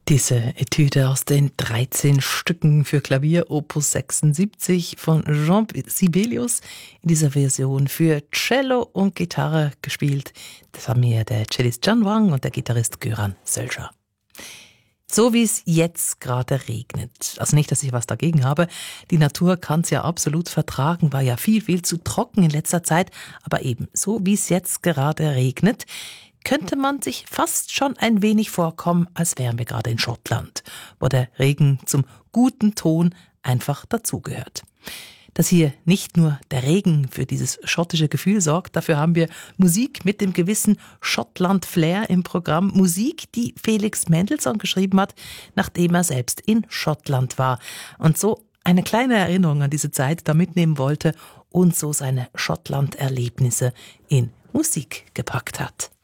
Diese Etüde aus den 13 Stücken für Klavier Opus 76 von Jean Sibelius, in dieser Version für Cello und Gitarre gespielt. Das haben hier der Cellist Can Wang und der Gitarrist Göran Sölscher. So wie es jetzt gerade regnet. Also nicht, dass ich was dagegen habe. Die Natur kann es ja absolut vertragen, war ja viel zu trocken in letzter Zeit. Aber eben, so wie es jetzt gerade regnet, könnte man sich fast schon ein wenig vorkommen, als wären wir gerade in Schottland, wo der Regen zum guten Ton einfach dazugehört. Dass hier nicht nur der Regen für dieses schottische Gefühl sorgt, dafür haben wir Musik mit dem gewissen Schottland-Flair im Programm. Musik, die Felix Mendelssohn geschrieben hat, nachdem er selbst in Schottland war. Und so eine kleine Erinnerung an diese Zeit da mitnehmen wollte und so seine Schottland-Erlebnisse in Musik gepackt hat.